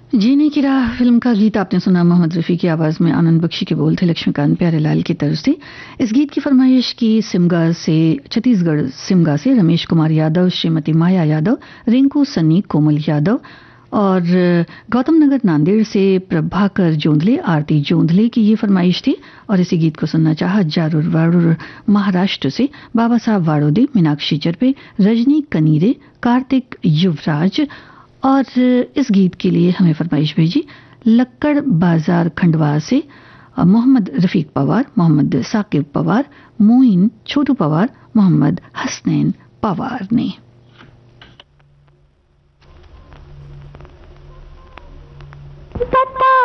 जीने की राह फिल्म का गीत आपने सुना। मोहम्मद रफ़ी की आवाज़ में आनंद बख्शी के बोल थे, लक्ष्मीकांत प्यारेलाल की तर्ज थी। इस गीत की फरमाइश की सिमगा से, छत्तीसगढ़ सिमगा से रमेश कुमार यादव, श्रीमती माया यादव, रिंकू सन्नी, कोमल यादव और गौतम नगर नांदेड़ से प्रभाकर जोंधले, आरती जोंधले की ये फरमाइश थी। और इसी गीत को सुनना चाहा जारूर वारूर महाराष्ट्र से बाबा साहब वाड़ोदे, मीनाक्षी चरपे, रजनी कनीरे, कार्तिक युवराज। और इस गीत के लिए हमें फरमाइश भेजी लक्कड़ बाजार खंडवा से मोहम्मद रफीक पवार, मोहम्मद साकिब पवार, मोइन छोटू पवार, मोहम्मद हसनैन पवार ने।